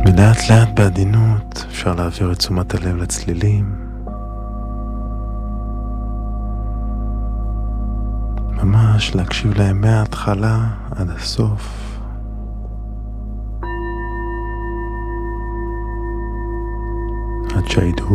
ולאט לאט בעדינות אפשר להעביר את תשומת הלב לצלילים. ממש להקשיב להם מההתחלה עד הסוף. עד שההדהוד